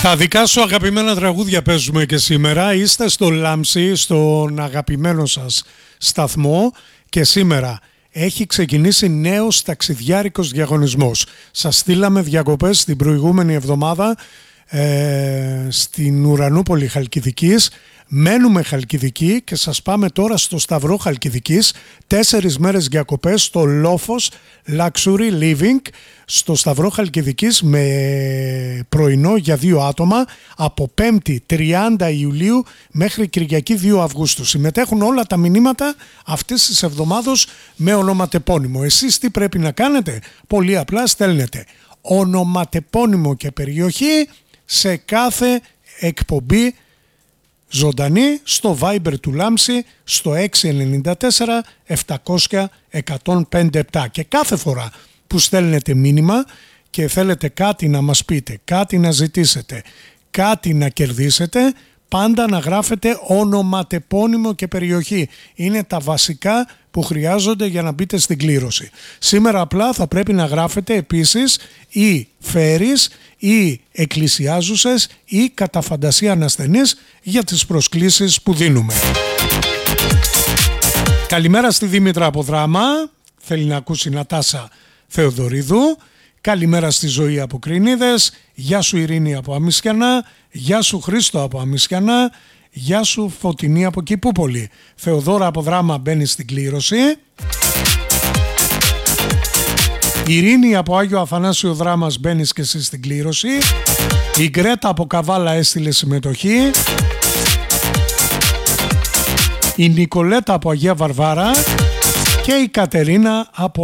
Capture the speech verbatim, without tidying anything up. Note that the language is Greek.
Τα δικά σου αγαπημένα τραγούδια παίζουμε και σήμερα. Είστε στο Λάμψη, στον αγαπημένο σας σταθμό, και σήμερα έχει ξεκινήσει νέος ταξιδιάρικος διαγωνισμός. Σας στείλαμε διακοπές την προηγούμενη εβδομάδα ε, στην Ουρανούπολη Χαλκιδικής. Μένουμε Χαλκιδική και σας πάμε τώρα στο Σταυρό Χαλκιδικής. Τέσσερις μέρες διακοπές στο Λόφος Luxury Living στο Σταυρό Χαλκιδικής με πρωινό για δύο άτομα από πέμπτη τριάντα Ιουλίου μέχρι Κυριακή δύο Αυγούστου. Συμμετέχουν όλα τα μηνύματα αυτής της εβδομάδος με ονοματεπώνυμο. Εσείς τι πρέπει να κάνετε? Πολύ απλά στέλνετε ονοματεπώνυμο και περιοχή σε κάθε εκπομπή ζωντανή στο Viber του Λάμψη στο έξι εννιά τέσσερα επτακόσια εκατόν πενήντα επτά, και κάθε φορά που στέλνετε μήνυμα και θέλετε κάτι να μας πείτε, κάτι να ζητήσετε, κάτι να κερδίσετε, πάντα να γράφετε ονοματεπώνυμο και περιοχή. Είναι τα βασικά που χρειάζονται για να μπείτε στην κλήρωση. Σήμερα απλά θα πρέπει να γράφετε επίσης ή φέρεις ή εκκλησιάζουσες ή κατά φαντασία ανασθενείς για τις προσκλήσεις που δίνουμε. Καλημέρα στη Δήμητρα από Δράμα, θέλει να ακούσει Νατάσα Θεοδωρίδου. Καλημέρα στη Ζωή από Κρινίδες. Γεια σου Ειρήνη από Αμισιανά. Γεια σου Χρήστο από Αμισιανά. Γεια σου Φωτεινή από Κηπούπολη. Θεοδόρα από Δράμα μπαίνει στην κλήρωση. Ειρήνη από Άγιο Αθανάσιο Δράμας, μπαίνεις και εσύ στην κλήρωση. Η Γκρέτα από Καβάλα έστειλε συμμετοχή. Η Νικολέτα από Αγία Βαρβάρα και η Κατερίνα από